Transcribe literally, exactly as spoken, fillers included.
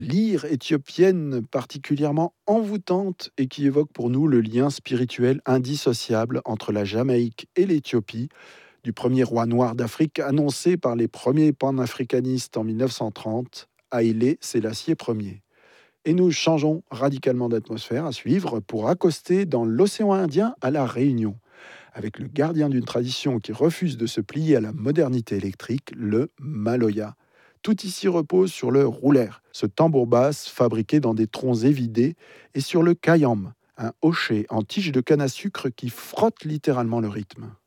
Lyre éthiopienne particulièrement envoûtante et qui évoque pour nous le lien spirituel indissociable entre la Jamaïque et l'Éthiopie, du premier roi noir d'Afrique annoncé par les premiers panafricanistes en mille neuf cent trente, Haïlé Sélassié Ier. Et nous changeons radicalement d'atmosphère à suivre pour accoster dans l'océan Indien à La Réunion, avec le gardien d'une tradition qui refuse de se plier à la modernité électrique, le Maloya. Tout ici repose sur le roulaire, ce tambour basse fabriqué dans des troncs évidés, et sur le kayam, un hochet en tige de canne à sucre qui frotte littéralement le rythme.